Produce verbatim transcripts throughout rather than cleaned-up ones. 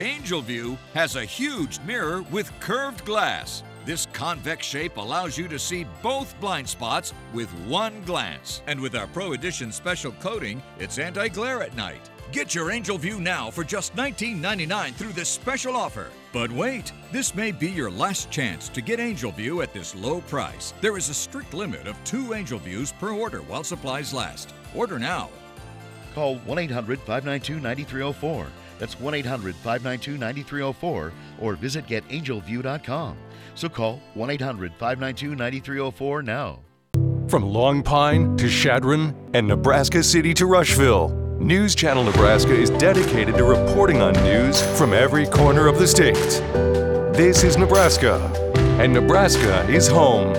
Angel View has a huge mirror with curved glass. This convex shape allows you to see both blind spots with one glance. And with our Pro Edition special coating, it's anti-glare at night. Get your Angel View now for just nineteen ninety-nine dollars through this special offer. But wait, this may be your last chance to get Angel View at this low price. There is a strict limit of two Angel Views per order while supplies last. Order now. Call one eight hundred, five nine two, nine three zero four. That's one eight hundred, five nine two, nine three zero four or visit get angel view dot com. So call one eight hundred, five nine two, nine three zero four now. From Long Pine to Chadron and Nebraska City to Rushville, News Channel Nebraska is dedicated to reporting on news from every corner of the state. This is Nebraska, and Nebraska is home.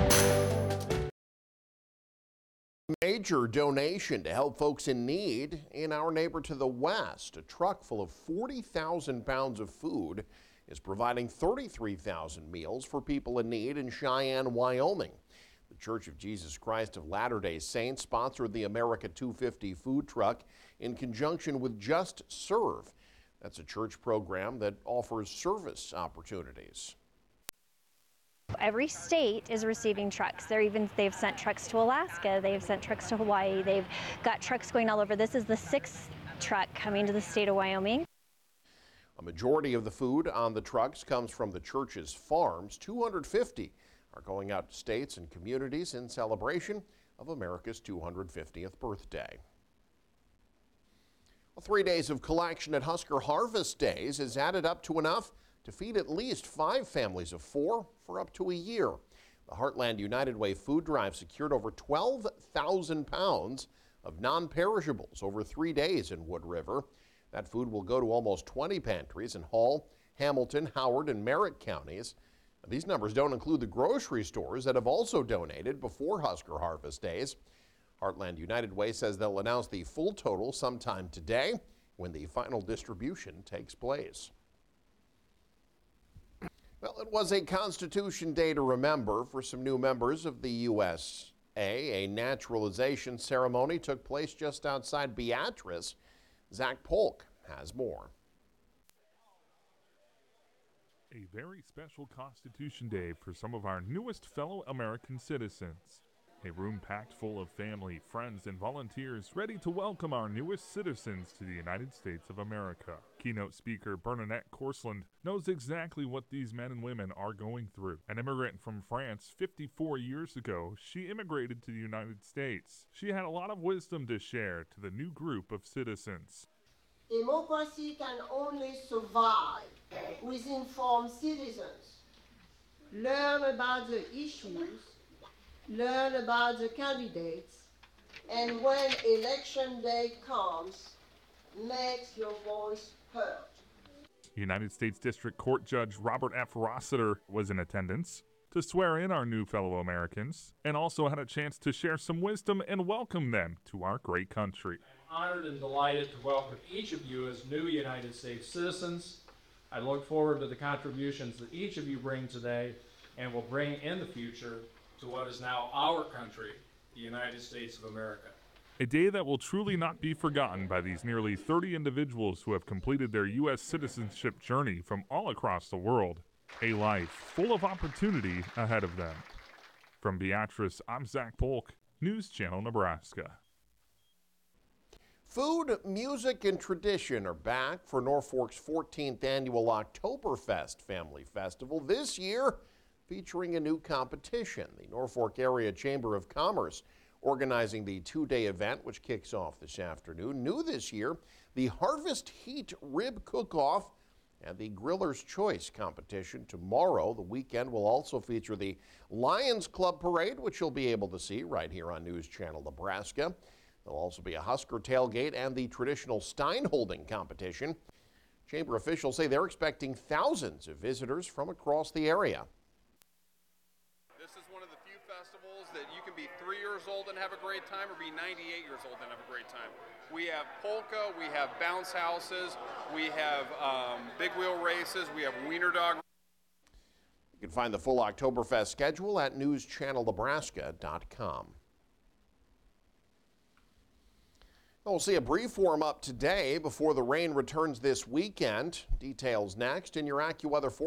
Major donation to help folks in need in our neighbor to the west. A truck full of forty thousand pounds of food is providing thirty-three thousand meals for people in need in Cheyenne, Wyoming. The Church of Jesus Christ of Latter-day Saints sponsored the America two fifty food truck in conjunction with Just Serve. That's a church program that offers service opportunities. Every state is receiving trucks. They're even, they've sent trucks to Alaska, they've sent trucks to Hawaii, they've got trucks going all over. This is the sixth truck coming to the state of Wyoming. A majority of the food on the trucks comes from the church's farms. two hundred fifty are going out to states and communities in celebration of America's two hundred fiftieth birthday. Well, three days of collection at Husker Harvest Days has added up to enough to feed at least five families of four for up to a year. The Heartland United Way Food Drive secured over twelve thousand pounds of non-perishables over three days in Wood River. That food will go to almost twenty pantries in Hall, Hamilton, Howard, and Merritt counties. Now, these numbers don't include the grocery stores that have also donated before Husker Harvest Days. Heartland United Way says they'll announce the full total sometime today when the final distribution takes place. Well, it was a Constitution Day to remember for some new members of the U S A. A naturalization ceremony took place just outside Beatrice. Zach Polk has more. A very special Constitution Day for some of our newest fellow American citizens. A room packed full of family, friends, and volunteers ready to welcome our newest citizens to the United States of America. Keynote speaker Bernadette Korsland knows exactly what these men and women are going through. An immigrant from France fifty-four years ago, she immigrated to the United States. She had a lot of wisdom to share to the new group of citizens. Democracy can only survive with informed citizens. Learn about the issues, learn about the candidates, and when election day comes, make your voice heard. United States District Court Judge Robert F. Rossiter was in attendance to swear in our new fellow Americans and also had a chance to share some wisdom and welcome them to our great country. I'm honored and delighted to welcome each of you as new United States citizens. I look forward to the contributions that each of you bring today and will bring in the future to what is now our country, the United States of America. A day that will truly not be forgotten by these nearly thirty individuals who have completed their U S citizenship journey from all across the world. A life full of opportunity ahead of them. From Beatrice, I'm Zach Polk, News Channel Nebraska. Food, music, and tradition are back for Norfolk's fourteenth annual Oktoberfest Family Festival, this year featuring a new competition. The Norfolk Area Chamber of Commerce organizing the two-day event, which kicks off this afternoon. New this year, the Harvest Heat Rib Cook-Off and the Griller's Choice competition. Tomorrow, the weekend will also feature the Lions Club Parade, which you'll be able to see right here on News Channel Nebraska. There'll also be a Husker tailgate and the traditional Stein holding competition. Chamber officials say they're expecting thousands of visitors from across the area. This is one of the few festivals that you can be three years old and have a great time or be ninety-eight years old and have a great time. We have polka, we have bounce houses, we have um, big wheel races, we have wiener dog. You can find the full Oktoberfest schedule at news channel nebraska dot com. We'll see a brief warm up today before the rain returns this weekend. Details next in your AccuWeather forecast.